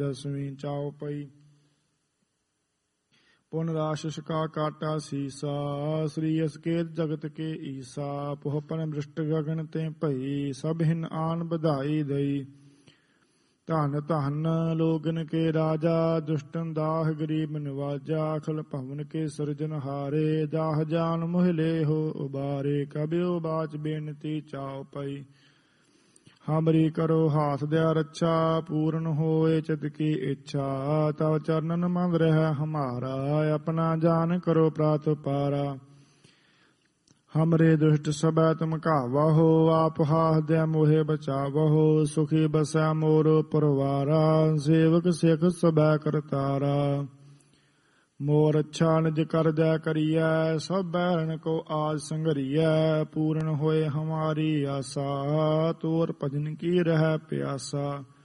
दसवीं चौपाई। पुन राशस का काटा सीसा, श्री असकेत जगत के ईसा। पोहपन भ्रष्ट गगन ते भई, सब हिन आन बधाई दई। धन धन लोगन के राजा, दुष्टन दाह गरीब नवाजा। अखिल भवन के सृजनहारे, दाह जान मोहिले हो उबारे। कबियो बाच बेनती चौपाई। हमरी करो हाथ दया रक्षा, पूर्ण होए चित की इच्छा। तव चरणन मन रह हमारा, अपना जान करो प्रात पारा। हमरे दुष्ट सबै तुम कावहो, आप हाथ मोहे बचावहो। सुखी बसै मोर परवारा, सेवक सिख सबै करतारा। मोर अच्छा निज कर जय करिय, सब बैरन को आज संगरिय। पूर्ण होए हमारी आशा, तोर भजन की रह प्यासा।